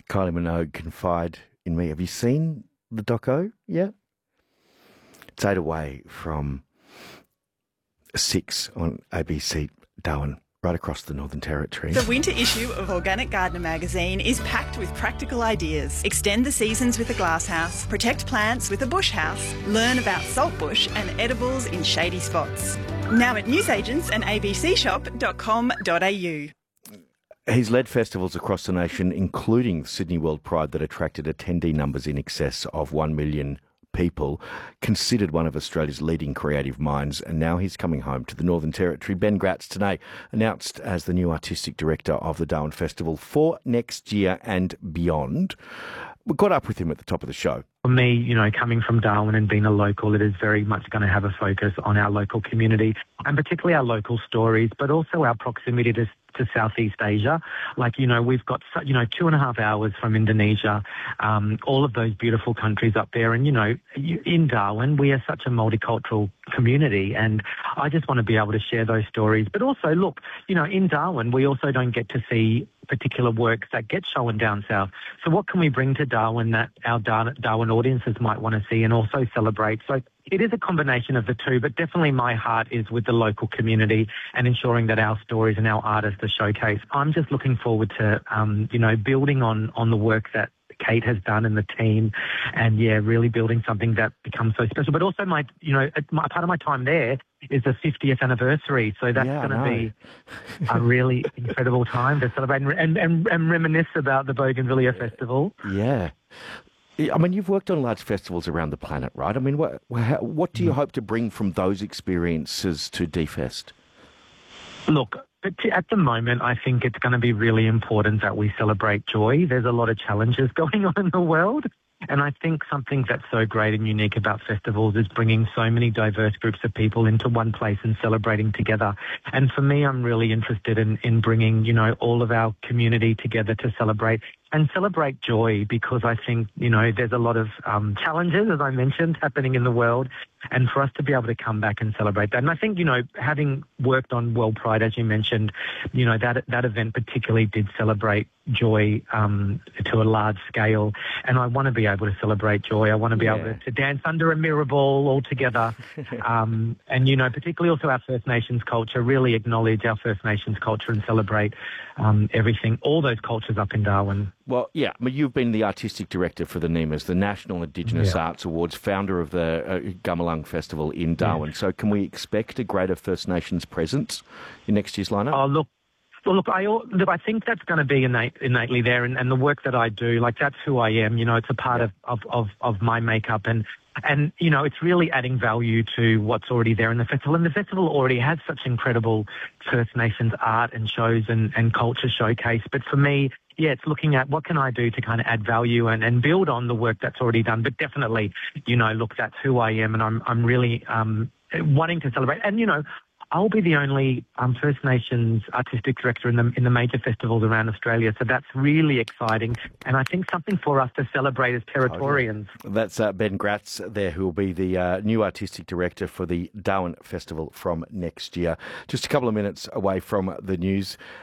Kylie Minogue confide in me. Have you seen the doco yet? It's 8 away from 6 on ABC Darwin, right across the Northern Territory. The winter issue of Organic Gardener magazine is packed with practical ideas. Extend the seasons with a glasshouse, protect plants with a bush house, learn about saltbush and edibles in shady spots. Now at newsagents and abcshop.com.au. He's led festivals across the nation, including Sydney World Pride, that attracted attendee numbers in excess of 1 million people, considered one of Australia's leading creative minds, and now he's coming home to the Northern Territory. Ben Gratz today announced as the new artistic director of the Darwin Festival for next year and beyond. We got up with him at the top of the show. For me, coming from Darwin and being a local, it is very much going to have a focus on our local community and particularly our local stories, but also our proximity to Southeast Asia. We've got, 2.5 hours from Indonesia, all of those beautiful countries up there. And, in Darwin, we are such a multicultural community, and I just want to be able to share those stories. But also, look, in Darwin, we also don't get to see particular works that get shown down south. So what can we bring to Darwin that our Darwin audiences might want to see and also celebrate? So it is a combination of the two, but definitely my heart is with the local community and ensuring that our stories and our artists are showcased. I'm just looking forward to, building on the work that Kate has done and the team, and really building something that becomes so special. But also my part of my time there is the 50th anniversary, so that's going to be a really incredible time to celebrate and reminisce about the Bougainvillea Festival. Yeah. I mean, you've worked on large festivals around the planet, right? I mean, what do you hope to bring from those experiences to DFest? Look, at the moment, I think it's going to be really important that we celebrate joy. There's a lot of challenges going on in the world. And I think something that's so great and unique about festivals is bringing so many diverse groups of people into one place and celebrating together. And for me, I'm really interested in bringing, all of our community together to celebrate joy, because I think, there's a lot of challenges, as I mentioned, happening in the world, and for us to be able to come back and celebrate that. And I think, having worked on World Pride, as you mentioned, that event particularly did celebrate joy to a large scale. And I want to be able to celebrate joy. I want to be able to dance under a mirror ball all together. And, particularly also our First Nations culture, really acknowledge our First Nations culture and celebrate everything, all those cultures up in Darwin. Well, I mean, you've been the artistic director for the NIMAs, the National Indigenous Arts Awards, founder of the Gamalung Festival in Darwin. So can we expect a greater First Nations presence in next year's lineup? Oh, look, I think that's going to be innately there, and the work that I do, that's who I am. It's a part of my makeup, and it's really adding value to what's already there in the festival. And the festival already has such incredible First Nations art and shows and culture showcase. But for me, it's looking at what can I do to kind of add value and build on the work that's already done. But definitely, look, that's who I am, and I'm really wanting to celebrate. And, I'll be the only First Nations artistic director in the major festivals around Australia, so that's really exciting, and I think something for us to celebrate as Territorians. That's Ben Gratz there, who will be the new artistic director for the Darwin Festival from next year. Just a couple of minutes away from the news.